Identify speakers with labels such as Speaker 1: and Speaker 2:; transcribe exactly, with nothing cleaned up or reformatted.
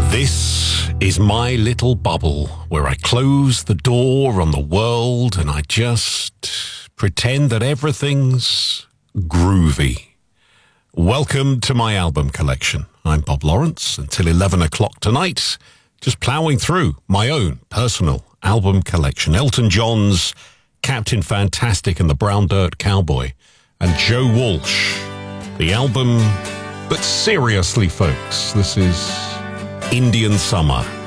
Speaker 1: This is my little bubble where I close the door on the world and I just pretend that everything's groovy. Welcome to my album collection. I'm Bob Lawrence until eleven o'clock tonight, just ploughing through my own personal album collection. Elton John's Captain Fantastic and the Brown Dirt Cowboy, and Joe Walsh, the album. But seriously, folks, this is Indian Summer.